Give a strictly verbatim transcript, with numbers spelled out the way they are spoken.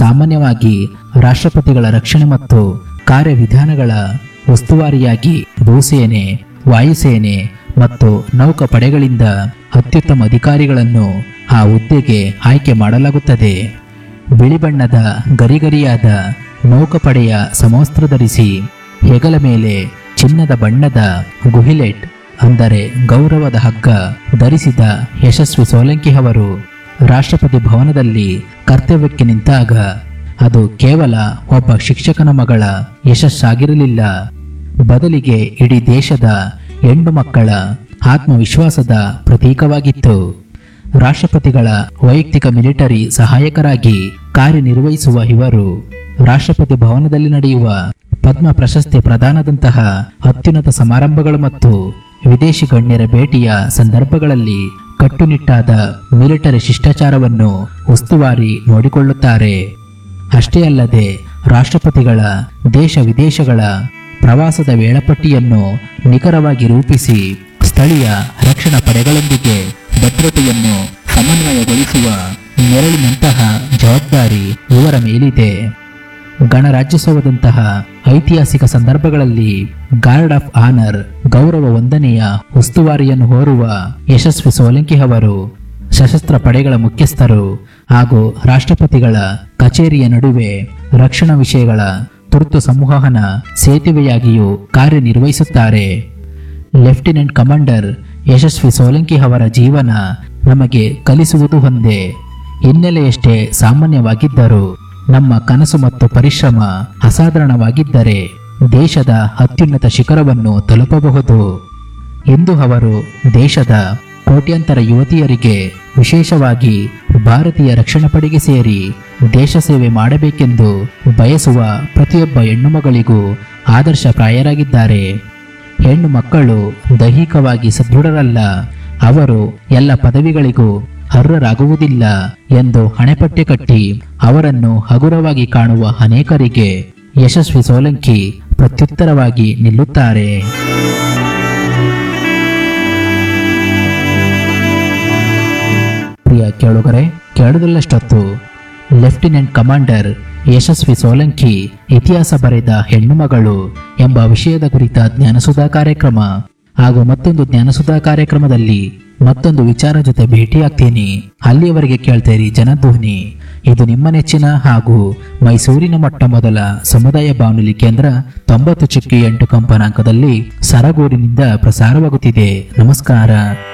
ಸಾಮಾನ್ಯವಾಗಿ ರಾಷ್ಟ್ರಪತಿಗಳ ರಕ್ಷಣೆ ಮತ್ತು ಕಾರ್ಯವಿಧಾನಗಳ ಉಸ್ತುವಾರಿಯಾಗಿ ಭೂಸೇನೆ, ವಾಯುಸೇನೆ ಮತ್ತು ನೌಕಾಪಡೆಗಳಿಂದ ಅತ್ಯುತ್ತಮ ಅಧಿಕಾರಿಗಳನ್ನು ಆ ಹುದ್ದೆಗೆ ಆಯ್ಕೆ ಮಾಡಲಾಗುತ್ತದೆ. ಬಿಳಿ ಬಣ್ಣದ ಗರಿಗರಿಯಾದ ನೌಕಾಪಡೆಯ ಸಮವಸ್ತ್ರ ಧರಿಸಿ ಹೆಗಲ ಮೇಲೆ ಚಿನ್ನದ ಬಣ್ಣದ ಗುಹಿಲೆಟ್ ಅಂದರೆ ಗೌರವದ ಹಗ್ಗ ಧರಿಸಿದ ಯಶಸ್ವಿ ಸೋಲಂಕಿ ಅವರು ರಾಷ್ಟ್ರಪತಿ ಭವನದಲ್ಲಿ ಕರ್ತವ್ಯಕ್ಕೆ ನಿಂತಾಗ ಅದು ಕೇವಲ ಒಬ್ಬ ಶಿಕ್ಷಕನ ಮಗಳ ಯಶಸ್ಸಾಗಿರಲಿಲ್ಲ. ಬದಲಿಗೆ ಇಡೀ ದೇಶದ ಹೆಣ್ಣು ಮಕ್ಕಳ ಆತ್ಮವಿಶ್ವಾಸದ ಪ್ರತೀಕವಾಗಿತ್ತು. ರಾಷ್ಟ್ರಪತಿಗಳ ವೈಯಕ್ತಿಕ ಮಿಲಿಟರಿ ಸಹಾಯಕರಾಗಿ ಕಾರ್ಯನಿರ್ವಹಿಸುವ ಇವರು ರಾಷ್ಟ್ರಪತಿ ಭವನದಲ್ಲಿ ನಡೆಯುವ ಪದ್ಮ ಪ್ರಶಸ್ತಿ ಪ್ರದಾನದಂತಹ ಅತ್ಯುನ್ನತ ಸಮಾರಂಭಗಳು ಮತ್ತು ವಿದೇಶಿ ಗಣ್ಯರ ಭೇಟಿಯ ಸಂದರ್ಭಗಳಲ್ಲಿ ಕಟ್ಟುನಿಟ್ಟಾದ ಮಿಲಿಟರಿ ಶಿಷ್ಟಾಚಾರವನ್ನು ಉಸ್ತುವಾರಿ ನೋಡಿಕೊಳ್ಳುತ್ತಾರೆ. ಅಷ್ಟೇ ಅಲ್ಲದೆ ರಾಷ್ಟ್ರಪತಿಗಳ ದೇಶ ವಿದೇಶಗಳ ಪ್ರವಾಸದ ವೇಳಾಪಟ್ಟಿಯನ್ನು ನಿಖರವಾಗಿ ರೂಪಿಸಿ ಸ್ಥಳೀಯ ರಕ್ಷಣಾ ಪಡೆಗಳೊಂದಿಗೆ ಭದ್ರತೆಯನ್ನು ಸಮನ್ವಯಗೊಳಿಸುವ ನೆರಳಿನಂತಹ ಜವಾಬ್ದಾರಿ ಇವರ ಮೇಲಿದೆ. ಗಣರಾಜ್ಯೋತ್ಸವದಂತಹ ಐತಿಹಾಸಿಕ ಸಂದರ್ಭಗಳಲ್ಲಿ ಗಾರ್ಡ್ ಆಫ್ ಆನರ್ ಗೌರವ ವಂದನೆಯ ಉಸ್ತುವಾರಿಯನ್ನು ಹೊರುವ ಯಶಸ್ವಿ ಸೋಲಂಕಿ ಅವರು ಸಶಸ್ತ್ರ ಪಡೆಗಳ ಮುಖ್ಯಸ್ಥರು ಹಾಗೂ ರಾಷ್ಟ್ರಪತಿಗಳ ಕಚೇರಿಯ ನಡುವೆ ರಕ್ಷಣಾ ವಿಷಯಗಳ ತುರ್ತು ಸಂವಹನ ಸೇತುವೆಯಾಗಿಯೂ ಕಾರ್ಯನಿರ್ವಹಿಸುತ್ತಾರೆ. ಲೆಫ್ಟಿನೆಂಟ್ ಕಮಾಂಡರ್ ಯಶಸ್ವಿ ಸೋಲಂಕಿ ಅವರ ಜೀವನ ನಮಗೆ ಕಲಿಸುವುದು ಒಂದೇ. ಹಿನ್ನೆಲೆಯಷ್ಟೇ ಸಾಮಾನ್ಯವಾಗಿದ್ದರೂ ನಮ್ಮ ಕನಸು ಮತ್ತು ಪರಿಶ್ರಮ ಅಸಾಧಾರಣವಾಗಿದ್ದರೆ ದೇಶದ ಅತ್ಯುನ್ನತ ಶಿಖರವನ್ನು ತಲುಪಬಹುದು. ಇಂದು ಅವರು ದೇಶದ ಕೋಟ್ಯಾಂತರ ಯುವತಿಯರಿಗೆ, ವಿಶೇಷವಾಗಿ ಭಾರತೀಯ ರಕ್ಷಣಾ ಪಡೆಗೆ ಸೇರಿ ದೇಶ ಸೇವೆ ಮಾಡಬೇಕೆಂದು ಬಯಸುವ ಪ್ರತಿಯೊಬ್ಬ ಹೆಣ್ಣು ಮಗಳಿಗೂ ಆದರ್ಶಪ್ರಾಯರಾಗಿದ್ದಾರೆ. ಹೆಣ್ಣು ಮಕ್ಕಳು ದೈಹಿಕವಾಗಿ ಸದೃಢರಲ್ಲ, ಅವರು ಎಲ್ಲ ಪದವಿಗಳಿಗೂ ಅರ್ಹರಾಗುವುದಿಲ್ಲ ಎಂದು ಹಣೆಪಟ್ಟಿ ಕಟ್ಟಿ ಅವರನ್ನು ಹಗುರವಾಗಿ ಕಾಣುವ ಅನೇಕರಿಗೆ ಯಶಸ್ವಿ ಸೋಲಂಕಿ ಪ್ರತ್ಯುತ್ತರವಾಗಿ ನಿಲ್ಲುತ್ತಾರೆ. ಪ್ರಿಯ ಕೇಳುಗರೆ, ಕೇಳುವುದಲ್ಲಷ್ಟೊತ್ತು ಲೆಫ್ಟಿನೆಂಟ್ ಕಮಾಂಡರ್ ಯಶಸ್ವಿ ಸೋಲಂಕಿ ಇತಿಹಾಸ ಬರೆದ ಹೆಣ್ಣು ಮಗಳು ಎಂಬ ವಿಷಯದ ಕುರಿತ ಜ್ಞಾನಸುಧಾ ಕಾರ್ಯಕ್ರಮ ಹಾಗೂ ಮತ್ತೊಂದು ಜ್ಞಾನಸುಧಾ ಕಾರ್ಯಕ್ರಮದಲ್ಲಿ ಮತ್ತೊಂದು ವಿಚಾರ ಜೊತೆ ಭೇಟಿಯಾಗ್ತೀನಿ. ಅಲ್ಲಿಯವರೆಗೆ ಕೇಳ್ತೇರಿ ಜನಧ್ವನಿ. ಇದು ನಿಮ್ಮ ನೆಚ್ಚಿನ ಹಾಗೂ ಮೈಸೂರಿನ ಮೊಟ್ಟ ಮೊದಲ ಸಮುದಾಯ ಬಾನುಲಿ ಕೇಂದ್ರ ತೊಂಬತ್ತು ಚುಕ್ಕಿ ಎಂಟು ಕಂಪನಾಂಕದಲ್ಲಿ ಸರಗೂರಿನಿಂದ ಪ್ರಸಾರವಾಗುತ್ತಿದೆ. ನಮಸ್ಕಾರ.